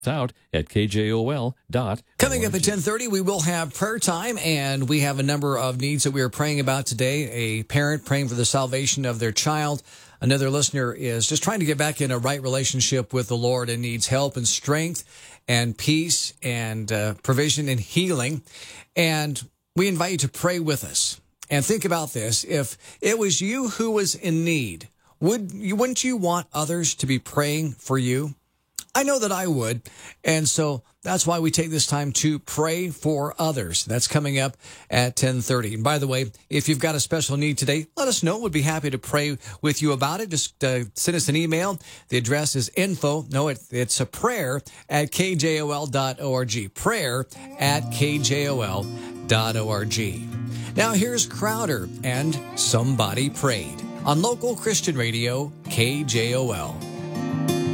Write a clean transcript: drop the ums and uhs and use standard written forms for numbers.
out at KJOL.org. Coming up at 10:30, we will have prayer time, and we have a number of needs that we are praying about today. A parent praying for the salvation of their child. Another listener is just trying to get back in a right relationship with the Lord and needs help and strength and peace and provision and healing. And we invite you to pray with us. And think about this. If it was you who was in need, wouldn't you want others to be praying for you? I know that I would. And so that's why we take this time to pray for others. That's coming up at 10:30. And by the way, if you've got a special need today, let us know. We'd be happy to pray with you about it. Just send us an email. The address is it's a prayer at KJOL.org. Prayer at KJOL.org. Now here's Crowder and Somebody Prayed on Local Christian Radio, KJOL.